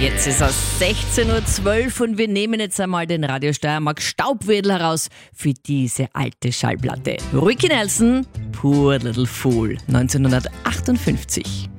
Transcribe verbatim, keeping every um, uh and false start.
Jetzt ist es sechzehn Uhr zwölf und wir nehmen jetzt einmal den Radio Steiermark Staubwedel heraus für diese alte Schallplatte. Ricky Nelson, Poor Little Fool, neunzehnhundertachtundfünfzig.